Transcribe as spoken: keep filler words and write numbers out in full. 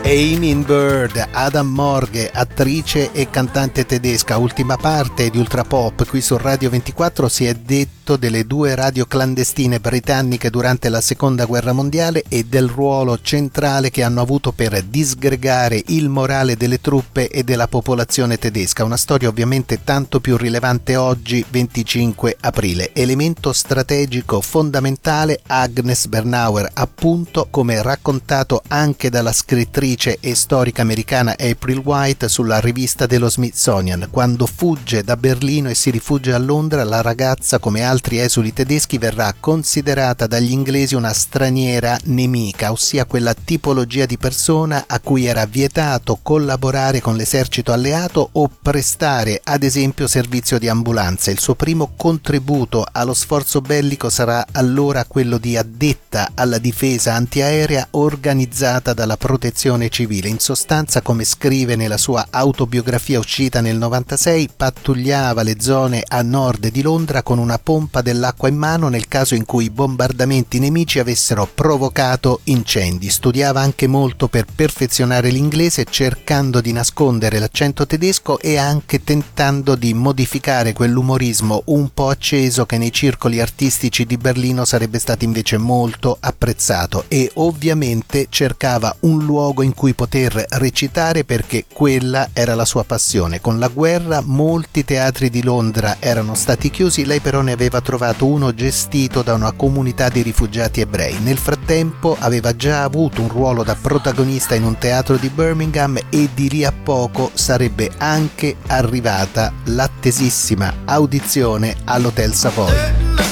Aimee Byrd, Adam Morge, attrice e cantante tedesca, ultima parte di Ultrapop. Qui su Radio ventiquattro si è detto delle due radio clandestine britanniche durante la seconda guerra mondiale e del ruolo centrale che hanno avuto per disgregare il morale delle truppe e della popolazione tedesca. Una storia ovviamente tanto più rilevante oggi, venticinque aprile. Elemento strategico fondamentale Agnes Bernauer, appunto, come raccontato anche dalla scrittrice e storica americana April White sulla rivista dello Smithsonian. Quando fugge da Berlino e si rifugia a Londra, la ragazza, come altri esuli tedeschi, verrà considerata dagli inglesi una straniera nemica, ossia quella tipologia di persona a cui era vietato collaborare con l'esercito alleato o prestare, ad esempio, servizio di ambulanza. Il suo primo contributo allo sforzo bellico sarà allora quello di addetta alla difesa antiaerea organizzata dalla protezione civile. In sostanza, come scrive nella sua autobiografia uscita nel novantasei, pattugliava le zone a nord di Londra con una pompa dell'acqua in mano nel caso in cui i bombardamenti nemici avessero provocato incendi. Studiava anche molto per perfezionare l'inglese, cercando di nascondere l'accento tedesco e anche tentando di modificare quell'umorismo un po' acceso che nei circoli artistici di Berlino sarebbe stato invece molto apprezzato, e ovviamente cercava un luogo in cui poter recitare perché quella era la sua passione. Con la guerra molti teatri di Londra erano stati chiusi, lei però ne aveva trovato uno gestito da una comunità di rifugiati ebrei. Nel frattempo aveva già avuto un ruolo da protagonista in un teatro di Birmingham e di lì a poco sarebbe anche arrivata l'attesissima audizione all'Hotel Savoy.